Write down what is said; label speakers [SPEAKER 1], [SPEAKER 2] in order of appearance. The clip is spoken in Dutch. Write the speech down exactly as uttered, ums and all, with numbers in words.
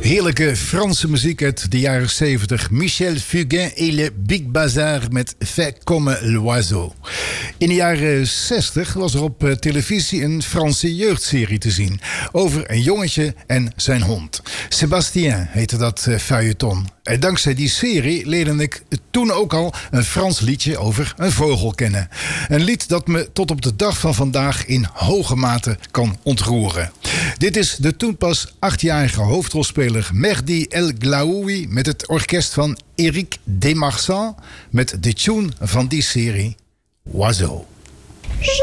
[SPEAKER 1] Heerlijke Franse muziek uit de jaren zeventig. Michel Fugain et le Big Bazar met Fait comme l'oiseau. In de jaren zestig was er op televisie een Franse jeugdserie te zien. Over een jongetje en zijn hond. Sébastien heette dat feuilleton. En dankzij die serie leerde ik toen ook al een Frans liedje over een vogel kennen. Een lied dat me tot op de dag van vandaag in hoge mate kan ontroeren. Dit is de toen pas achtjarige hoofdrolspeler Mehdi El Glaoui met het orkest van Eric Demarsan met de tune van die serie Oiseau.